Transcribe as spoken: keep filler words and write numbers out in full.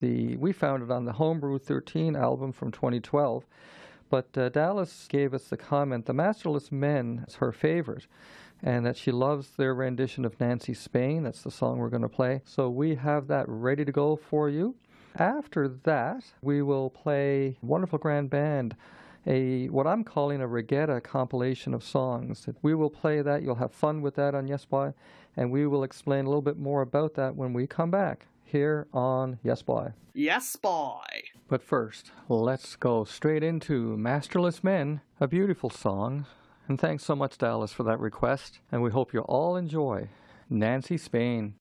The we found it on the Homebrew thirteen album from twenty twelve. But uh, Dallas gave us the comment, The Masterless Men is her favorite, and that she loves their rendition of Nancy Spain. That's the song we're going to play. So we have that ready to go for you. After that, we will play Wonderful Grand Band, a what I'm calling a regatta compilation of songs. We will play that. You'll have fun with that on Yes Boy, and we will explain a little bit more about that when we come back here on Yes Boy. Yes Boy! But first, let's go straight into Masterless Men, a beautiful song. And thanks so much, Dallas, for that request. And we hope you all enjoy Nancy Spain.